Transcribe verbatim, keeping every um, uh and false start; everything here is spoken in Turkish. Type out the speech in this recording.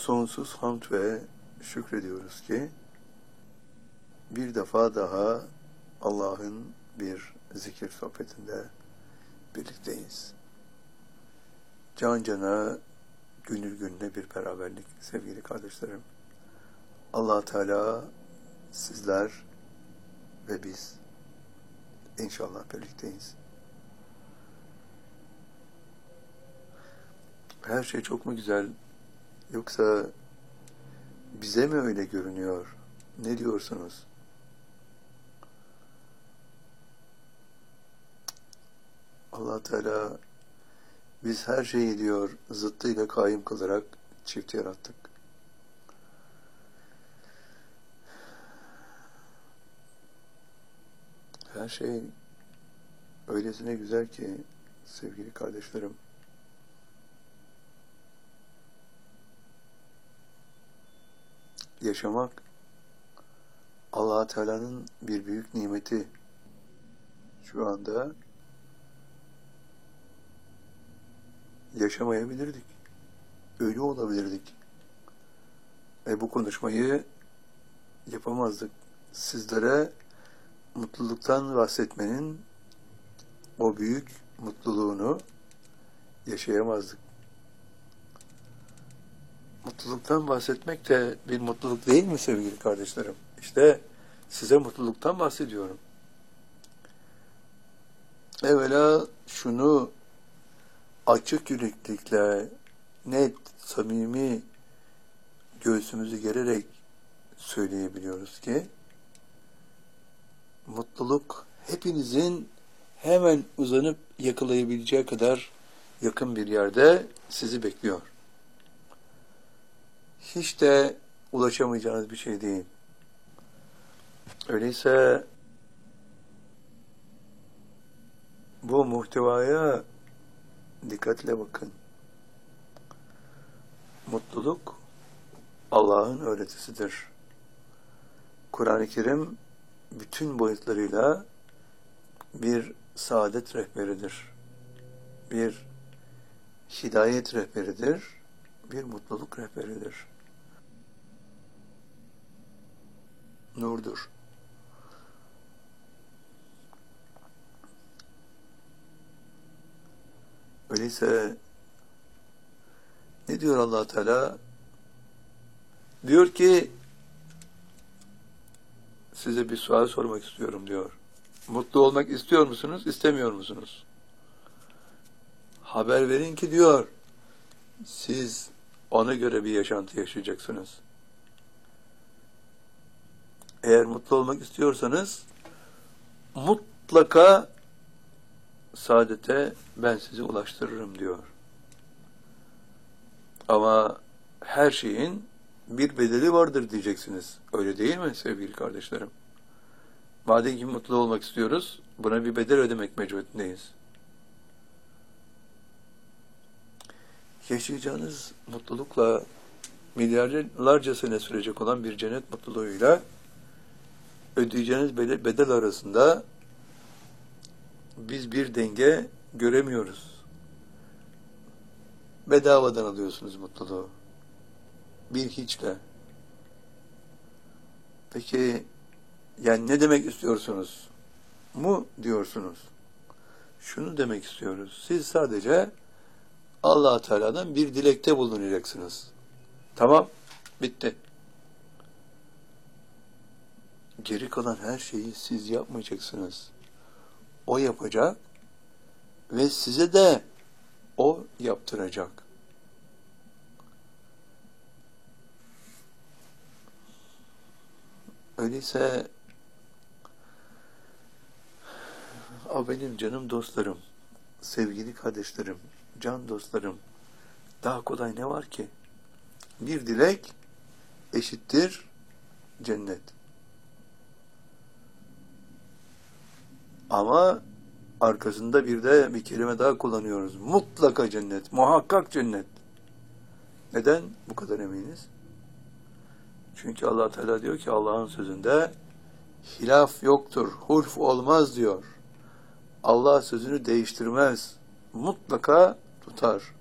Sonsuz hamd ve şükrediyoruz ki bir defa daha Allah'ın bir zikir sohbetinde birlikteyiz. Can cana, gönül gönüle bir beraberlik sevgili kardeşlerim. Allah Teala sizler ve biz inşallah birlikteyiz. Her şey çok mu güzel? Yoksa bize mi öyle görünüyor? Ne diyorsunuz? Allah Teala biz her şeyi diyor zıttıyla kaim kılarak çift yarattık. Her şey öylesine güzel ki sevgili kardeşlerim. Yaşamak Allah Teala'nın bir büyük nimeti. Şu anda yaşamayabilirdik. Ölü olabilirdik. E bu konuşmayı yapamazdık. Sizlere mutluluktan bahsetmenin o büyük mutluluğunu yaşayamazdık. Mutluluktan bahsetmek de bir mutluluk değil mi sevgili kardeşlerim? İşte size mutluluktan bahsediyorum. Evvela şunu açık yüreklilikle, net, samimi göğsümüzü gererek söyleyebiliyoruz ki mutluluk hepinizin hemen uzanıp yakalayabileceği kadar yakın bir yerde sizi bekliyor. Hiç de ulaşamayacağınız bir şey değil. Öyleyse bu muhtevaya dikkatle bakın. Mutluluk Allah'ın öğretisidir. Kur'an-ı Kerim bütün boyutlarıyla bir saadet rehberidir. Bir hidayet rehberidir. Bir mutluluk rehberidir. Nurdur. Öyleyse ne diyor Allah Teala? Diyor ki size bir sual sormak istiyorum diyor. Mutlu olmak istiyor musunuz, istemiyor musunuz? Haber verin ki diyor siz ona göre bir yaşantı yaşayacaksınız. Eğer mutlu olmak istiyorsanız mutlaka saadete ben sizi ulaştırırım diyor. Ama her şeyin bir bedeli vardır diyeceksiniz. Öyle değil mi sevgili kardeşlerim? Madem ki mutlu olmak istiyoruz, buna bir bedel ödemek mecburiyetindeyiz. Yaşayacağınız mutlulukla milyarlarca sene sürecek olan bir cennet mutluluğuyla ödeyeceğiniz bedel arasında biz bir denge göremiyoruz. Bedavadan alıyorsunuz mutluluğu. Bir hiçle. Peki yani ne demek istiyorsunuz? Mu diyorsunuz? Şunu demek istiyoruz. Siz sadece Allah Teala'dan bir dilekte bulunacaksınız. Tamam, bitti. Geri kalan her şeyi siz yapmayacaksınız. O yapacak ve size de o yaptıracak. Öyleyse o benim canım dostlarım, sevgili kardeşlerim, can dostlarım, daha kolay ne var ki? Bir dilek eşittir cennet. Ama arkasında bir de bir kelime daha kullanıyoruz. Mutlaka cennet, muhakkak cennet. Neden bu kadar eminiz? Çünkü Allah Teala diyor ki Allah'ın sözünde hilaf yoktur, hulf olmaz diyor. Allah sözünü değiştirmez. Mutlaka tutar.